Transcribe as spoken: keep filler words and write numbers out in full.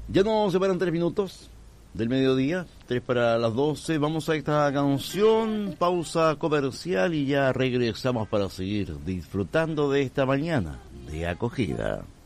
Ya nos separan tres minutos del mediodía, tres para las doce. Vamos a esta canción, pausa comercial y ya regresamos para seguir disfrutando de esta mañana de acogida.